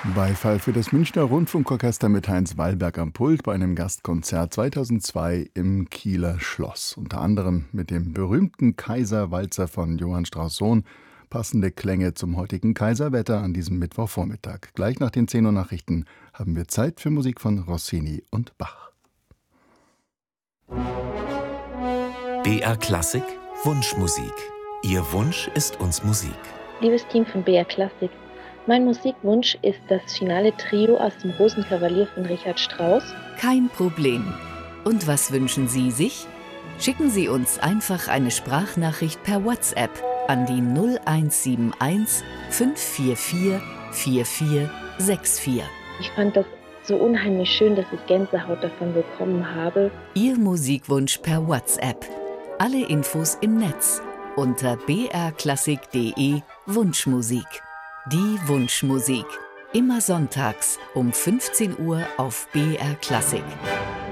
Beifall für das Münchner Rundfunkorchester mit Heinz Wallberg am Pult bei einem Gastkonzert 2002 im Kieler Schloss. Unter anderem mit dem berühmten Kaiserwalzer von Johann Strauss Sohn. Passende Klänge zum heutigen Kaiserwetter an diesem Mittwochvormittag. Gleich nach den 10 Uhr Nachrichten haben wir Zeit für Musik von Rossini und Bach. BR Klassik Wunschmusik. Ihr Wunsch ist uns Musik. Liebes Team von BR Klassik, mein Musikwunsch ist das finale Trio aus dem Rosenkavalier von Richard Strauss. Kein Problem. Und was wünschen Sie sich? Schicken Sie uns einfach eine Sprachnachricht per WhatsApp an die 0171 544 4464. Ich fand das so unheimlich schön, dass ich Gänsehaut davon bekommen habe. Ihr Musikwunsch per WhatsApp. Alle Infos im Netz unter brklassik.de Wunschmusik. Die Wunschmusik. Immer sonntags um 15 Uhr auf BR Klassik.